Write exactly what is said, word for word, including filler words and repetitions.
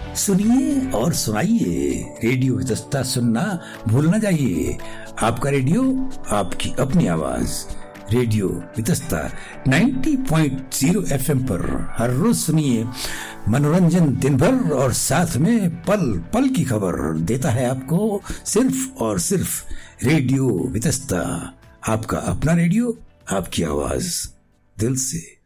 सुनिए और सुनाइए, रेडियो वितस्ता सुनना भूल न जाइए। आपका रेडियो, आपकी अपनी आवाज। रेडियो वितस्ता नब्बे पॉइंट ज़ीरो एफएम पर हर रोज सुनिए मनोरंजन दिन भर, और साथ में पल पल की खबर देता है आपको सिर्फ और सिर्फ रेडियो वितस्ता। आपका अपना रेडियो, आपकी आवाज, दिल से।